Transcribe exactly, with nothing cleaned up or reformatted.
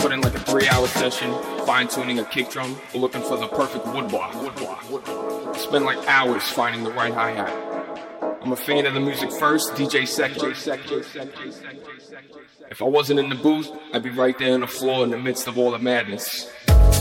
put in like a three-hour session, fine-tuning a kick drum, or looking for the perfect wood block. Spend like hours finding the right hi-hat. I'm a fan of the music first, D J second. If I wasn't in the booth, I'd be right there on the floor in the midst of all the madness.